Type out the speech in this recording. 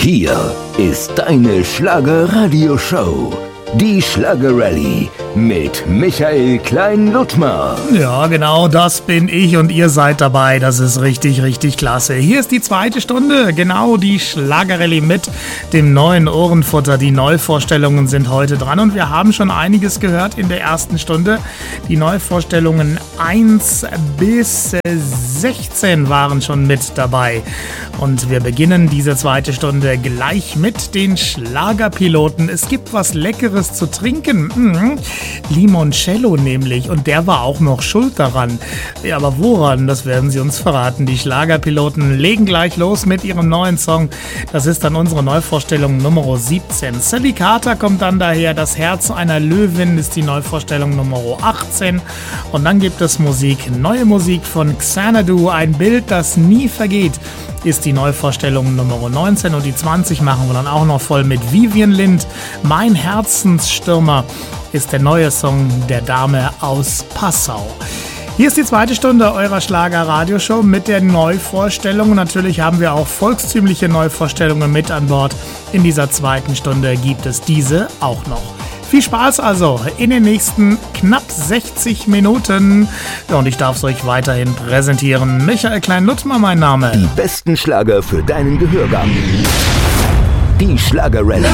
Hier ist deine Schlager-Radio-Show. Die Schlager-Rallye mit Michael Klein-Ludtmer. Ja, genau, das bin ich und ihr seid dabei. Das ist richtig, richtig klasse. Hier ist die zweite Stunde, genau die Schlager-Rallye mit dem neuen Ohrenfutter. Die Neuvorstellungen sind heute dran und wir haben schon einiges gehört in der ersten Stunde. Die Neuvorstellungen 1 bis 16 waren schon mit dabei. Und wir beginnen diese zweite Stunde gleich mit den Schlagerpiloten. Es gibt was Leckeres zu trinken. Limoncello nämlich. Und der war auch noch schuld daran. Ja, aber woran? Das werden sie uns verraten. Die Schlagerpiloten legen gleich los mit ihrem neuen Song. Das ist dann unsere Neuvorstellung Nummer 17. Sally Carter kommt dann daher. Das Herz einer Löwin ist die Neuvorstellung Nummer 18. Und dann gibt es Musik. Neue Musik von Xanadu. Ein Bild, das nie vergeht, ist die Neuvorstellung Nummer 19 und die 20 machen wir dann auch noch voll mit Vivian Lind. Mein Herzensstürmer ist der neue Song der Dame aus Passau. Hier ist die zweite Stunde eurer Schlager-Radioshow mit der Neuvorstellung. Natürlich haben wir auch volkstümliche Neuvorstellungen mit an Bord. In dieser zweiten Stunde gibt es diese auch noch. Viel Spaß also in den nächsten knapp 60 Minuten. Ja, und ich darf es euch weiterhin präsentieren. Michael Klein-Ludtmer, mein Name. Die besten Schlager für deinen Gehörgang. Die Schlager-Rallye.